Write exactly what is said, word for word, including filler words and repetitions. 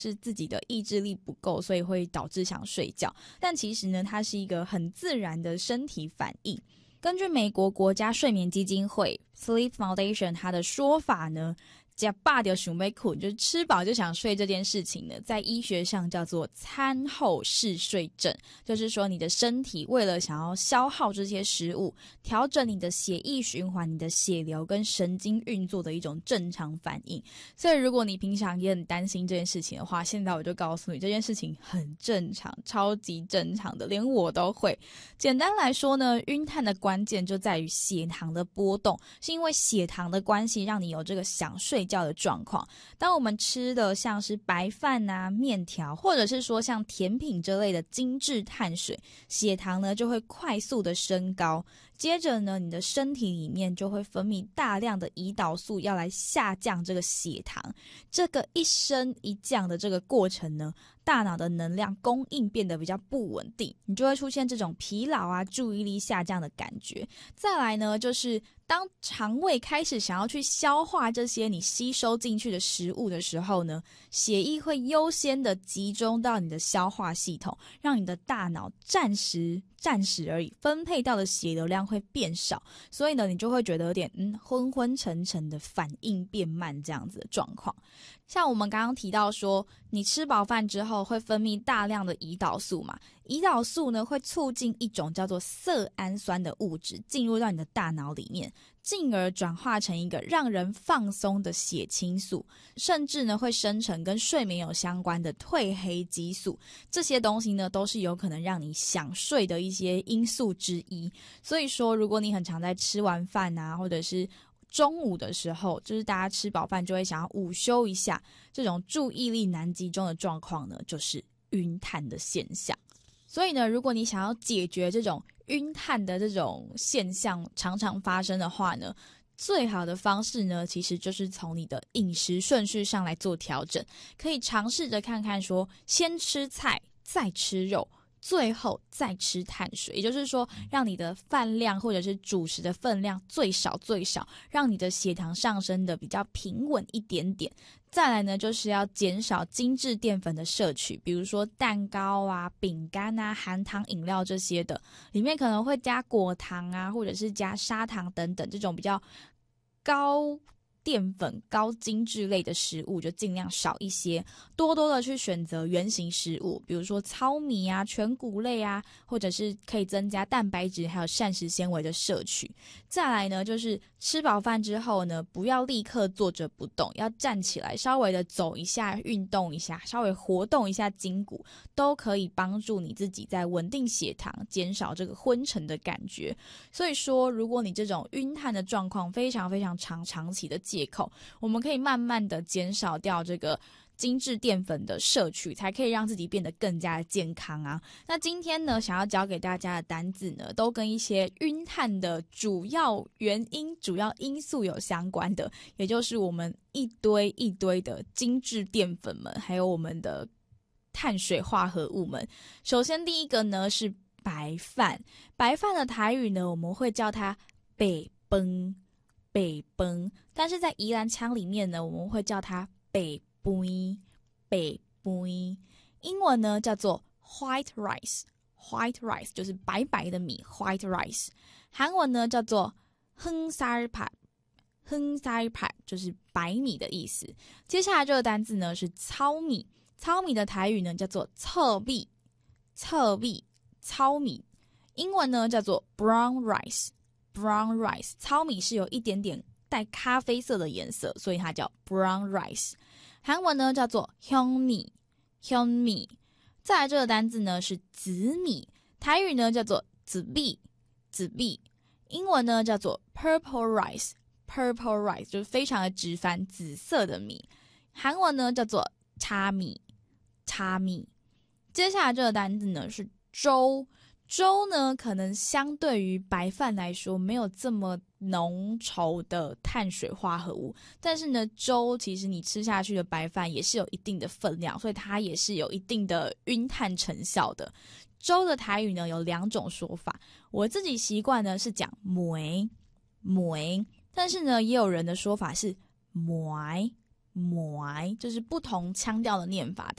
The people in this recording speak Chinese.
是自己的意志力不够，所以会导致想睡觉。但其实呢，它是一个很自然的身体反应。根据美国国家睡眠基金会 Sleep Foundation 它的说法呢，吃饱就想要困，就是吃饱就想睡这件事情呢，在医学上叫做餐后嗜睡症，就是说你的身体为了想要消耗这些食物，调整你的血液循环、你的血流跟神经运作的一种正常反应。所以如果你平常也很担心这件事情的话，现在我就告诉你，这件事情很正常，超级正常的，连我都会。简单来说呢，晕碳的关键就在于血糖的波动，是因为血糖的关系让你有这个想睡觉的状况。当我们吃的像是白饭啊、面条，或者是说像甜品这类的精致碳水，血糖呢就会快速的升高。接着呢，你的身体里面就会分泌大量的胰岛素要来下降这个血糖。这个一升一降的这个过程呢，大脑的能量供应变得比较不稳定，你就会出现这种疲劳啊、注意力下降的感觉。再来呢，就是当肠胃开始想要去消化这些你吸收进去的食物的时候呢，血液会优先的集中到你的消化系统，让你的大脑暂时暂时而已分配到的血流量会变少，所以呢，你就会觉得有点嗯昏昏沉沉的，反应变慢这样子的状况。像我们刚刚提到说，你吃饱饭之后会分泌大量的胰岛素嘛，胰岛素呢会促进一种叫做色氨酸的物质进入到你的大脑里面，进而转化成一个让人放松的血清素，甚至呢会生成跟睡眠有相关的褪黑激素。这些东西呢都是有可能让你想睡的一些因素之一。所以说，如果你很常在吃完饭啊，或者是中午的时候，就是大家吃饱饭就会想要午休一下，这种注意力难集中的状况呢，就是晕碳的现象。所以呢，如果你想要解决这种晕碳的这种现象常常发生的话呢，最好的方式呢，其实就是从你的饮食顺序上来做调整。可以尝试着看看说，先吃菜，再吃肉，最后再吃碳水，也就是说让你的饭量或者是主食的分量最少最少，让你的血糖上升的比较平稳一点点。再来呢，就是要减少精致淀粉的摄取，比如说蛋糕啊、饼干啊、含糖饮料这些的，里面可能会加果糖啊，或者是加砂糖等等，这种比较高淀粉、高精致类的食物就尽量少一些，多多的去选择原型食物，比如说糙米啊、全谷类啊，或者是可以增加蛋白质还有膳食纤维的摄取。再来呢，就是吃饱饭之后呢，不要立刻坐着不动，要站起来稍微的走一下，运动一下，稍微活动一下筋骨，都可以帮助你自己在稳定血糖，减少这个昏沉的感觉。所以说，如果你这种晕碳的状况非常非常长长期的借口，我们可以慢慢的减少掉这个精致淀粉的摄取，才可以让自己变得更加的健康啊。那今天呢，想要教给大家的单字呢，都跟一些晕碳的主要原因、主要因素有相关的，也就是我们一堆一堆的精致淀粉们，还有我们的碳水化合物们。首先第一个呢是白饭，白饭的台语呢，我们会叫它北崩。北崩，但是在宜兰腔里面呢，我们会叫它北杯，北杯。英文呢叫做 white rice， white rice 就是白白的米 white rice。韩文呢叫做亨塞帕，亨塞帕就是白米的意思。接下来这个单字呢是糙米，糙米的台语呢叫做糙米，糙米，糙米。英文呢叫做 brown rice。brown rice， 糙米是有一点点带咖啡色的颜色，所以它叫 brown rice。 韩文呢叫做香米，香米。再来这个单字呢是紫米，台语呢叫做紫米，紫米。英文呢叫做 purple rice， purple rice 就是非常的直翻，紫色的米。韩文呢叫做叉米，叉米。接下来这个单字呢是粥，粥呢可能相对于白饭来说没有这么浓稠的碳水化合物，但是呢粥其实你吃下去的白饭也是有一定的分量，所以它也是有一定的晕碳成效的。粥的台语呢有两种说法，我自己习惯呢是讲糜糜，但是呢也有人的说法是糜买，就是不同腔调的念法。